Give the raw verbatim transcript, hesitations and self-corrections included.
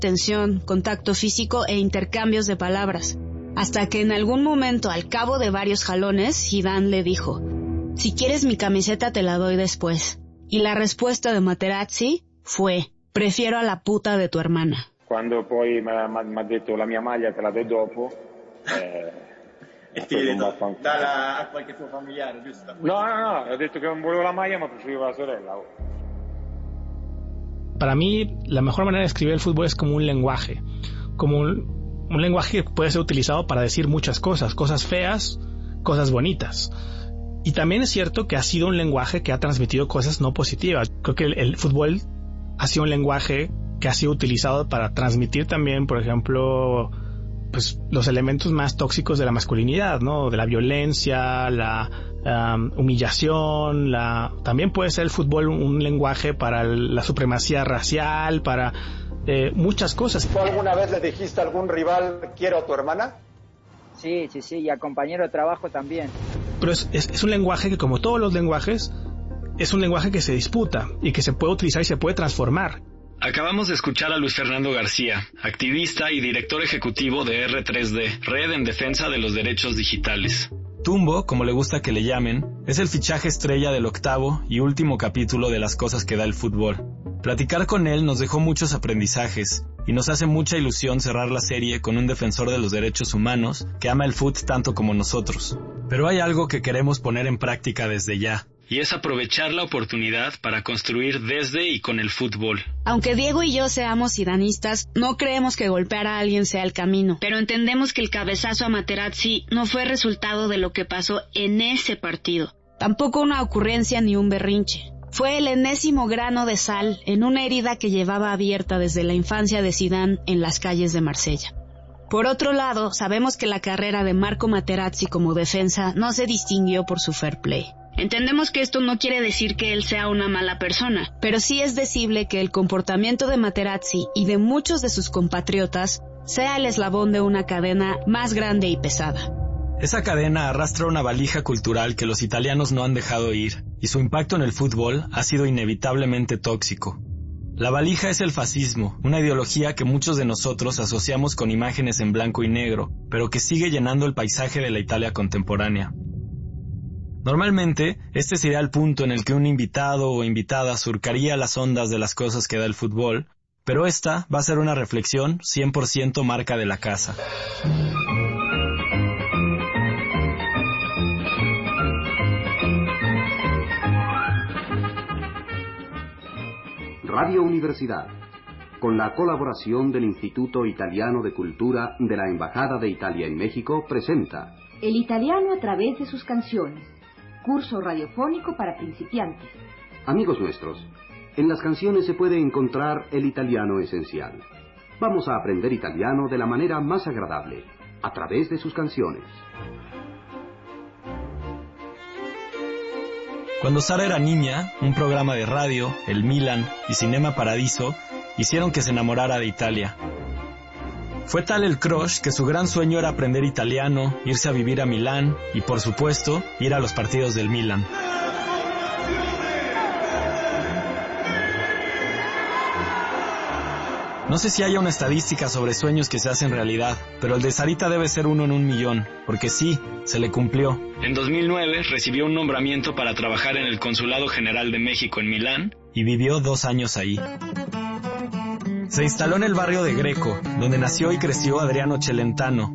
tensión, contacto físico e intercambios de palabras. Hasta que en algún momento, al cabo de varios jalones, Zidane le dijo: si quieres mi camiseta te la doy después. Y la respuesta de Materazzi fue: prefiero a la puta de tu hermana. Cuando poi mi ha detto la mia maglia te la do dopo, eh, e ti detto dalla a qualche tuo familiare, giusto? No, no, no, ho detto che non volevo la maglia ma preferivo la sorella. Para mí, la mejor manera de escribir el fútbol es como un lenguaje, como un, un lenguaje que puede ser utilizado para decir muchas cosas, cosas feas, cosas bonitas. Y también es cierto que ha sido un lenguaje que ha transmitido cosas no positivas. Creo que el, el fútbol ha sido un lenguaje que ha sido utilizado para transmitir también, por ejemplo, pues los elementos más tóxicos de la masculinidad, ¿no? De la violencia, la um, humillación, la también puede ser el fútbol un, un lenguaje para el, la supremacía racial, para eh, muchas cosas. ¿Tú alguna vez le dijiste a algún rival quiero a tu hermana? Sí, sí, sí, y a compañero de trabajo también. Pero es, es, es un lenguaje que, como todos los lenguajes, es un lenguaje que se disputa y que se puede utilizar y se puede transformar. Acabamos de escuchar a Luis Fernando García, activista y director ejecutivo de erre tres de, Red en Defensa de los Derechos Digitales. Tumbo, como le gusta que le llamen, es el fichaje estrella del octavo y último capítulo de Las cosas que da el fútbol. Platicar con él nos dejó muchos aprendizajes y nos hace mucha ilusión cerrar la serie con un defensor de los derechos humanos que ama el fut tanto como nosotros. Pero hay algo que queremos poner en práctica desde ya. Y es aprovechar la oportunidad para construir desde y con el fútbol. Aunque Diego y yo seamos zidanistas, no creemos que golpear a alguien sea el camino. Pero entendemos que el cabezazo a Materazzi no fue resultado de lo que pasó en ese partido. Tampoco una ocurrencia ni un berrinche. Fue el enésimo grano de sal en una herida que llevaba abierta desde la infancia de Zidane en las calles de Marsella. Por otro lado, sabemos que la carrera de Marco Materazzi como defensa no se distinguió por su fair play. Entendemos que esto no quiere decir que él sea una mala persona, pero sí es decible que el comportamiento de Materazzi y de muchos de sus compatriotas sea el eslabón de una cadena más grande y pesada. Esa cadena arrastra una valija cultural que los italianos no han dejado ir, y su impacto en el fútbol ha sido inevitablemente tóxico. La valija es el fascismo, una ideología que muchos de nosotros asociamos con imágenes en blanco y negro, pero que sigue llenando el paisaje de la Italia contemporánea. Normalmente, este sería el punto en el que un invitado o invitada surcaría las ondas de las cosas que da el fútbol, pero esta va a ser una reflexión cien por ciento marca de la casa. Radio Universidad, con la colaboración del Instituto Italiano de Cultura de la Embajada de Italia en México, presenta El italiano a través de sus canciones. Curso radiofónico para principiantes. Amigos nuestros, en las canciones se puede encontrar el italiano esencial. Vamos a aprender italiano de la manera más agradable, a través de sus canciones. Cuando Sara era niña, un programa de radio, el Milan y Cinema Paradiso hicieron que se enamorara de Italia. Fue tal el crush que su gran sueño era aprender italiano, irse a vivir a Milán y, por supuesto, ir a los partidos del Milan. No sé si haya una estadística sobre sueños que se hacen realidad, pero el de Sarita debe ser uno en un millón, porque sí, se le cumplió. En dos mil nueve recibió un nombramiento para trabajar en el Consulado General de México en Milán y vivió dos años ahí. Se instaló en el barrio de Greco, donde nació y creció Adriano Celentano,